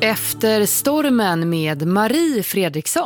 Efter stormen med Marie Fredriksson.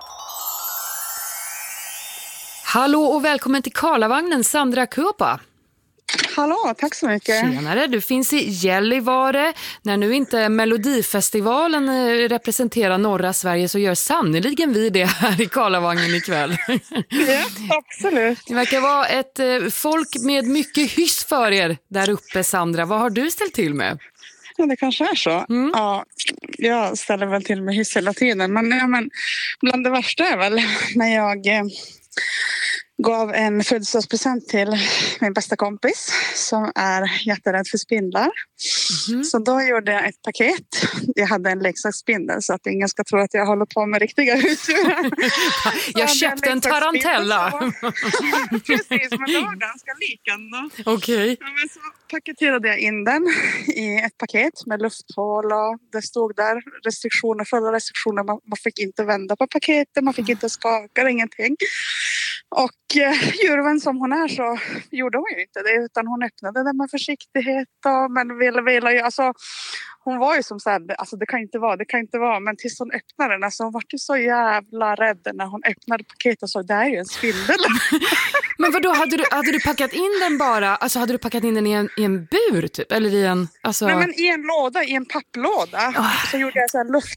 Hallå och välkommen till Karlavagnen, Sandra Kuopa. Hallå, tack så mycket. Tjenare, du finns i Gällivare. När nu inte Melodifestivalen representerar norra Sverige så gör sannoliken vi det här i Karlavagnen ikväll. Ja, absolut. Det verkar vara ett folk med mycket hyss för er där uppe, Sandra. Vad har du ställt till med? Ja, det kanske är så. Ja, jag ställer väl till med hyss hela tiden. Men bland det värsta är väl när jag gav en födelsedagspresent till min bästa kompis som är jätterädd för spindlar. Så då gjorde jag ett paket. Jag hade en leksaksspindel så att ingen ska tro att jag håller på med riktiga husdjur. Jag köpte en tarantella. Precis, men det var ganska lik ändå. Okej. Ja, men så paketerade jag in den i ett paket med lufthål och det stod där fulla restriktioner. Man fick inte vända på paketet, man fick inte skaka, ingenting. Och djurvän som hon är så gjorde hon ju inte det utan hon öppnade den med försiktighet men ville alltså hon var ju som så här, alltså det kan inte vara men tills hon öppnade den alltså hon var ju så jävla rädd när hon öppnade paketet och så det är ju en spindel. Men vadå, hade du packat in den bara, alltså hade du packat in den i en bur typ eller i en alltså... Nej, men i en låda, i en papplåda så gjorde jag så här